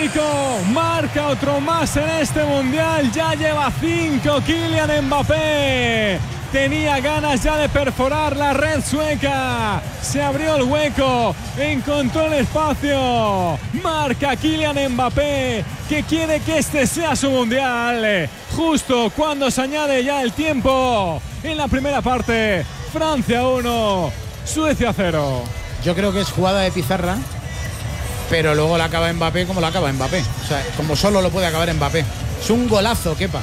histórico, marca otro más en este mundial, ya lleva 5 Kylian Mbappé. Tenía ganas ya de perforar la red sueca, se abrió el hueco, encontró el espacio, marca Kylian Mbappé, que quiere que este sea su mundial, justo cuando se añade ya el tiempo en la primera parte. Francia 1, Suecia 0. Yo creo que es jugada de pizarra, pero luego la acaba Mbappé como la acaba Mbappé, o sea, como solo lo puede acabar Mbappé. Es un golazo, Kepa.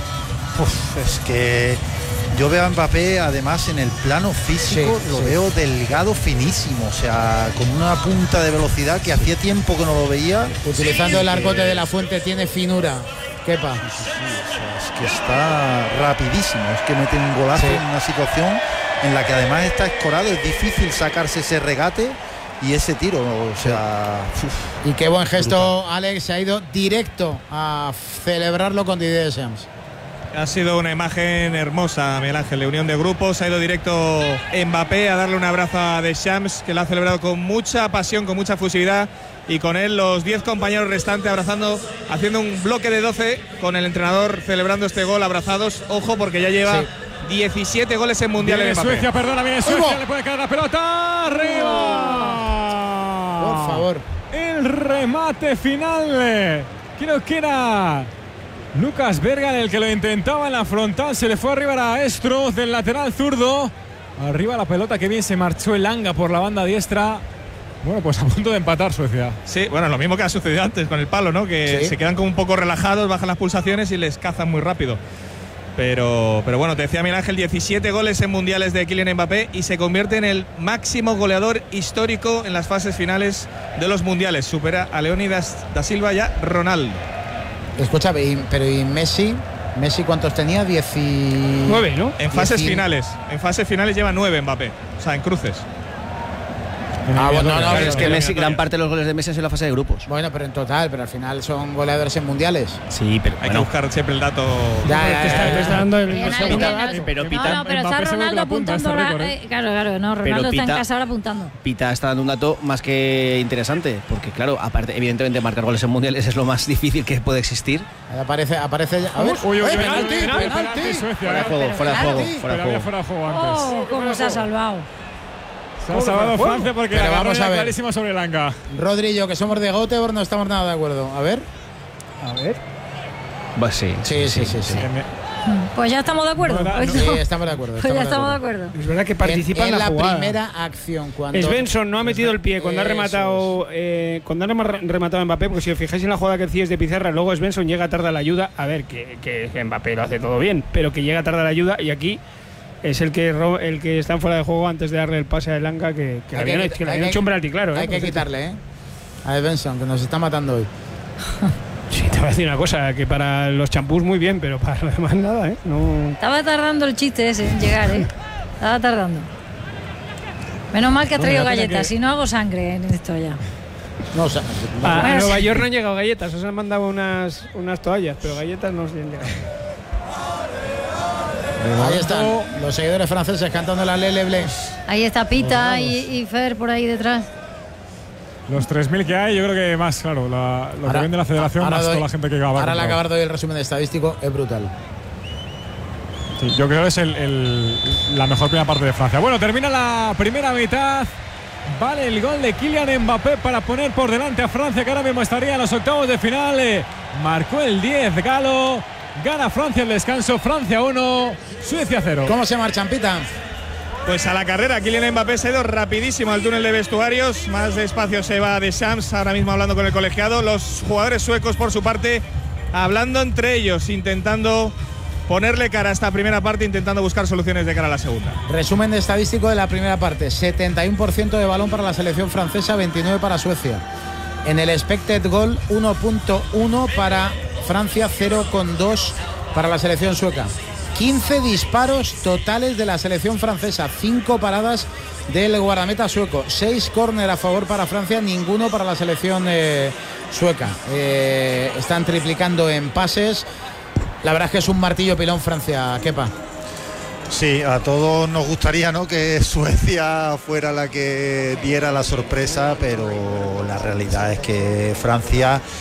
Es que yo veo a Mbappé, además, en el plano físico, lo veo delgado, finísimo, o sea, con una punta de velocidad que hacía tiempo que no lo veía. Utilizando el arcote de la Fuente, tiene finura, Kepa. O sea, es que está rapidísimo, es que mete un golazo en una situación en la que además está escorado, es difícil sacarse ese regate y ese tiro, o sea... Y qué buen gesto, brutal. Alex, se ha ido directo a celebrarlo con Didier Deschamps. Ha sido una imagen hermosa, Miguel Ángel, de unión de grupos. Ha ido directo Mbappé a darle un abrazo a Deschamps, que lo ha celebrado con mucha pasión, con mucha fusividad, y con él los 10 compañeros restantes abrazando, haciendo un bloque de 12 con el entrenador celebrando este gol, abrazados. Ojo, porque ya lleva 17 goles en mundiales. Viene Suecia, perdona, viene Suecia, le puede caer la pelota, arriba. Por favor. El remate final, creo que era Lucas Bergan el que lo intentaba en la frontal, se le fue arriba a Estroz del lateral zurdo. Arriba la pelota, que bien se marchó el Elanga por la banda diestra. Bueno, pues a punto de empatar Suecia. Sí, bueno, lo mismo que ha sucedido antes con el palo, ¿no? Que se quedan como un poco relajados, bajan las pulsaciones y les cazan muy rápido. Pero bueno, te decía Miguel Ángel, 17 goles en mundiales de Kylian Mbappé y se convierte en el máximo goleador histórico en las fases finales de los mundiales. Supera a Leónidas da Silva y a Ronaldo. Escucha, pero ¿y Messi? ¿Messi cuántos tenía? 19, ¿no? En fases finales. En fases finales lleva 9 Mbappé. O sea, en cruces. No, es que Messi, gran parte de los goles de Messi es en la fase de grupos. Bueno, pero en total, pero al final son goleadores en mundiales. Sí, pero hay que buscar siempre el dato. Está dando el pero Pita. No, pero está Ronaldo apuntando. Claro, no, Ronaldo está en casa ahora apuntando. Pita está dando un dato más que interesante, porque claro, aparte, evidentemente marcar goles en mundiales es lo más difícil que puede existir. Aparece ya. A ver, penalti, Suecia. Fuera de juego antes. Oh, cómo se ha salvado. Se ha salvado Francia porque la agarró clarísima sobre Elanga. Rodri y yo, que somos de Göteborg, no estamos nada de acuerdo. A ver. Pues sí. Pues ya estamos de acuerdo. Sí, estamos de acuerdo. Pues ya estamos de acuerdo. Es verdad que participa en la jugada. Primera acción. Cuando Svensson no ha metido el pie cuando ha rematado a Mbappé, porque si os fijáis en la jugada que decís de pizarra, luego Svensson llega tarde a la ayuda. A ver, que Mbappé lo hace todo bien, pero que llega tarde a la ayuda, y aquí es el que está fuera de juego antes de darle el pase a Elanga, que le habían hecho un penalti, claro. Hay que quitarle, a Svensson, que nos está matando hoy. Sí, te voy a decir una cosa, que para los champús muy bien, pero para lo demás nada, No. Estaba tardando el chiste ese en llegar, Estaba tardando. Menos mal que ha traído galletas, si no hago sangre en esto ya. A Nueva York no han llegado galletas, os han mandado unas toallas, pero galletas no os han llegado. Ahí están los seguidores franceses cantando la Lele Blé. Ahí está Pita y Fer por ahí detrás. Los 3.000 que hay, yo creo que más, claro, lo que vende la federación, más toda la gente que va. Ahora al acabar de hoy el resumen estadístico es brutal. Sí, yo creo que es la mejor primera parte de Francia. Bueno, termina la primera mitad. Vale el gol de Kylian Mbappé para poner por delante a Francia, que ahora mismo estaría en los octavos de final. Marcó el 10 Galo. Gana Francia el descanso. Francia 1, Suecia 0. ¿Cómo se marchan, Pita? Pues a la carrera, Kylian Mbappé se ha ido rapidísimo al túnel de vestuarios. Más despacio se va Deschamps, ahora mismo hablando con el colegiado. Los jugadores suecos, por su parte, hablando entre ellos, intentando ponerle cara a esta primera parte, intentando buscar soluciones de cara a la segunda. Resumen de estadístico de la primera parte: 71% de balón para la selección francesa, 29% para Suecia. En el expected goal, 1.1 para Francia, 0.2 para la selección sueca. 15 disparos totales de la selección francesa, 5 paradas del guardameta sueco, 6 córner a favor para Francia, ninguno para la selección sueca. Están triplicando en pases. La verdad es que es un martillo pilón Francia, Kepa. Sí, a todos nos gustaría, ¿no?, que Suecia fuera la que diera la sorpresa, pero la realidad es que Francia